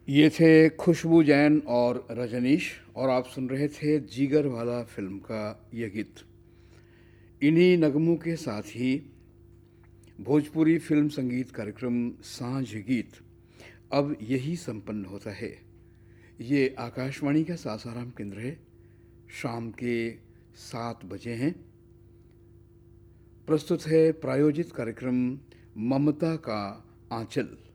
ये थे खुशबू जैन और रजनीश, और आप सुन रहे थे जिगर वाला फिल्म का ये गीत। इन्हीं नगमों के साथ ही भोजपुरी फिल्म संगीत कार्यक्रम सांझ गीत अब यही संपन्न होता है। ये आकाशवाणी का सासाराम केंद्र है। शाम के 7 बजे हैं। प्रस्तुत है प्रायोजित कार्यक्रम ममता का आंचल।